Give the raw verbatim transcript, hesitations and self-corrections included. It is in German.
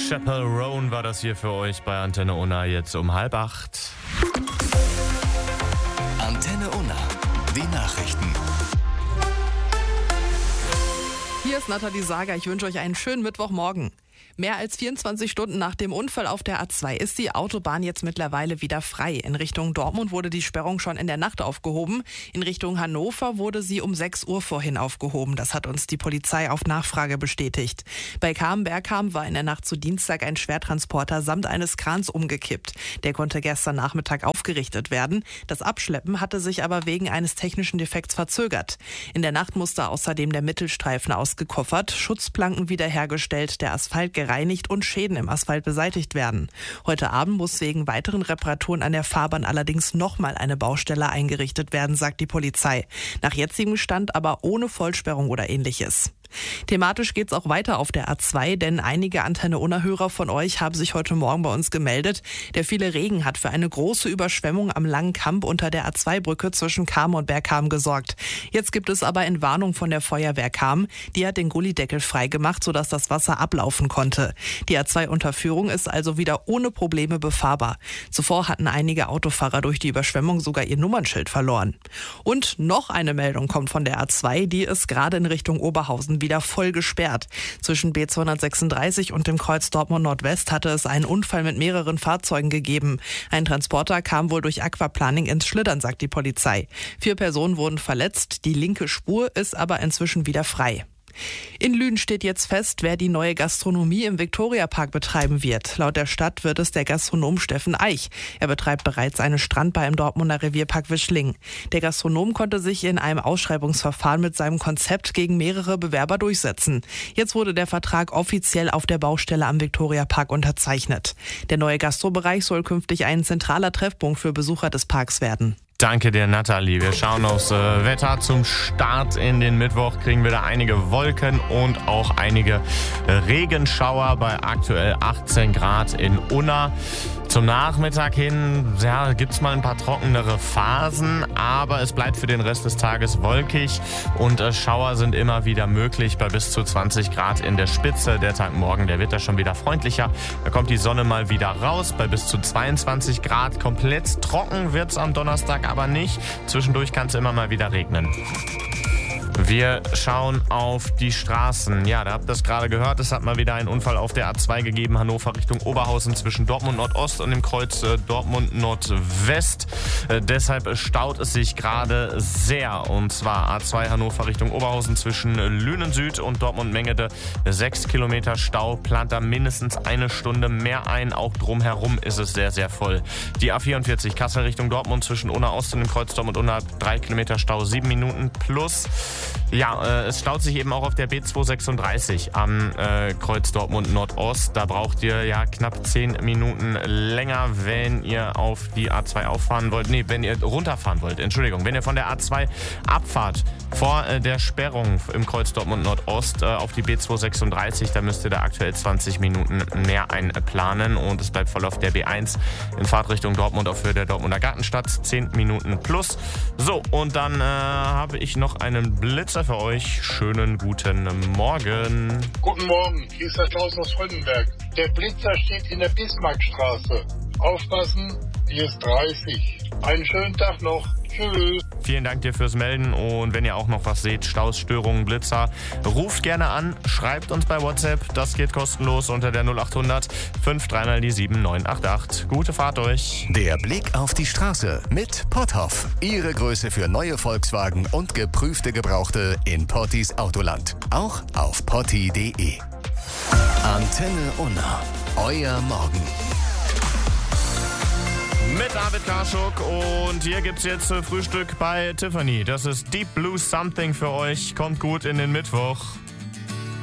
Chaperone war das hier für euch bei Antenne Unna jetzt um halb acht. Antenne Unna, die Nachrichten. Hier ist Nathalie Sager. Ich wünsche euch einen schönen Mittwochmorgen. Mehr als vierundzwanzig Stunden nach dem Unfall auf der A zwei ist die Autobahn jetzt mittlerweile wieder frei. In Richtung Dortmund wurde die Sperrung schon in der Nacht aufgehoben. In Richtung Hannover wurde sie um sechs Uhr vorhin aufgehoben. Das hat uns die Polizei auf Nachfrage bestätigt. Bei Kamen-Bergkam war in der Nacht zu Dienstag ein Schwertransporter samt eines Krans umgekippt. Der konnte gestern Nachmittag aufgerichtet werden. Das Abschleppen hatte sich aber wegen eines technischen Defekts verzögert. In der Nacht musste außerdem der Mittelstreifen ausgekoffert, Schutzplanken wiederhergestellt, der Asphalt gereinigt und Schäden im Asphalt beseitigt werden. Heute Abend muss wegen weiteren Reparaturen an der Fahrbahn allerdings nochmal eine Baustelle eingerichtet werden, sagt die Polizei. Nach jetzigem Stand aber ohne Vollsperrung oder ähnliches. Thematisch geht's auch weiter auf der A zwei, denn einige Antenne Unna-Hörer von euch haben sich heute Morgen bei uns gemeldet. Der viele Regen hat für eine große Überschwemmung am Langen Kamp unter der A zwei Brücke zwischen Kamen und Bergkamen gesorgt. Jetzt gibt es aber Entwarnung von der Feuerwehr Kamen. Die hat den Gullideckel freigemacht, sodass das Wasser ablaufen konnte. Die A zwei Unterführung ist also wieder ohne Probleme befahrbar. Zuvor hatten einige Autofahrer durch die Überschwemmung sogar ihr Nummernschild verloren. Und noch eine Meldung kommt von der A zwei, die ist gerade in Richtung Oberhausen wieder voll gesperrt. Zwischen B zweihundertsechsunddreißig und dem Kreuz Dortmund Nordwest hatte es einen Unfall mit mehreren Fahrzeugen gegeben. Ein Transporter kam wohl durch Aquaplaning ins Schlittern, sagt die Polizei. Vier Personen wurden verletzt, die linke Spur ist aber inzwischen wieder frei. In Lünen steht jetzt fest, wer die neue Gastronomie im Viktoriapark betreiben wird. Laut der Stadt wird es der Gastronom Steffen Eich. Er betreibt bereits eine Strandbar im Dortmunder Revierpark Wischling. Der Gastronom konnte sich in einem Ausschreibungsverfahren mit seinem Konzept gegen mehrere Bewerber durchsetzen. Jetzt wurde der Vertrag offiziell auf der Baustelle am Viktoriapark unterzeichnet. Der neue Gastrobereich soll künftig ein zentraler Treffpunkt für Besucher des Parks werden. Danke dir, Nathalie. Wir schauen aufs äh, Wetter. Zum Start in den Mittwoch kriegen wir da einige Wolken und auch einige äh, Regenschauer bei aktuell achtzehn Grad in Unna. Zum Nachmittag hin ja, gibt's mal ein paar trockenere Phasen, aber es bleibt für den Rest des Tages wolkig und äh, Schauer sind immer wieder möglich bei bis zu zwanzig Grad in der Spitze. Der Tag morgen, der wird da schon wieder freundlicher. Da kommt die Sonne mal wieder raus bei bis zu zweiundzwanzig Grad. Komplett trocken wird's am Donnerstag aber nicht. Zwischendurch kann es immer mal wieder regnen. Wir schauen auf die Straßen. Ja, da habt ihr es gerade gehört. Es hat mal wieder einen Unfall auf der A zwei gegeben. Hannover Richtung Oberhausen zwischen Dortmund Nordost und dem Kreuz äh, Dortmund Nordwest. Äh, deshalb staut es sich gerade sehr. Und zwar A zwei Hannover Richtung Oberhausen zwischen Lünen Süd und Dortmund Mengede. Sechs Kilometer Stau, plant da mindestens eine Stunde mehr ein. Auch drumherum ist es sehr, sehr voll. Die A vierundvierzig Kassel Richtung Dortmund zwischen Unna Ost und dem Kreuz Dortmund Unna. Drei Kilometer Stau, sieben Minuten plus. Ja, äh, es staut sich eben auch auf der B zweihundertsechsunddreißig am äh, Kreuz Dortmund Nordost. Da braucht ihr ja knapp zehn Minuten länger, wenn ihr auf die A zwei auffahren wollt. Nee, wenn ihr runterfahren wollt. Entschuldigung, wenn ihr von der A zwei abfahrt vor äh, der Sperrung im Kreuz Dortmund Nordost äh, auf die B zweihundertsechsunddreißig, da müsst ihr da aktuell zwanzig Minuten mehr einplanen. Und es bleibt voll auf der B eins in Fahrtrichtung Dortmund auf Höhe der Dortmunder Gartenstadt. zehn Minuten plus. So, und dann äh, habe ich noch einen Blitzer für euch. Schönen guten Morgen. Guten Morgen, hier ist der Klaus aus Fröndenberg. Der Blitzer steht in der Bismarckstraße. Aufpassen, hier ist dreißig. Einen schönen Tag noch. Tschüss. Vielen Dank dir fürs Melden und wenn ihr auch noch was seht, Staus, Störungen, Blitzer, ruft gerne an, schreibt uns bei WhatsApp, das geht kostenlos unter der null acht hundert fünf drei mal die sieben neun acht acht. Gute Fahrt euch. Der Blick auf die Straße mit Potthoff. Ihre Größe für neue Volkswagen und geprüfte Gebrauchte in Pottis Autoland. Auch auf potti punkt de. Antenne Unna. Euer Morgen. Mit David Karschuk und hier gibt's jetzt Frühstück bei Tiffany. Das ist Deep Blue Something für euch. Kommt gut in den Mittwoch.